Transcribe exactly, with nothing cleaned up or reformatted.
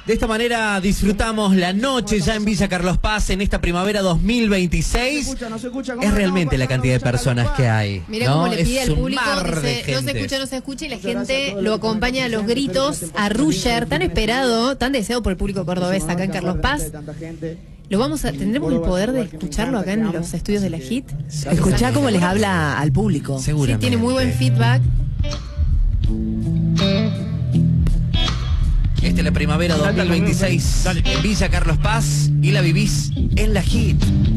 De esta manera disfrutamos la noche ya en Villa Carlos Paz en esta primavera dos mil veintiséis. Es realmente la cantidad de personas que hay. Mirá ¿no? cómo le pide es al público, dice, no se escucha, no se escucha, y la gente lo acompaña a los gritos, a Rusher, tan esperado, tan deseado por el público cordobés acá en Carlos Paz. Lo vamos a, ¿tendremos el poder de escucharlo acá en los estudios de la Hit? Escuchá cómo les habla al público. Seguramente. Sí, tiene muy buen feedback. Esta es la primavera dos mil veintiséis en Villa Carlos Paz y la vivís en la Hit.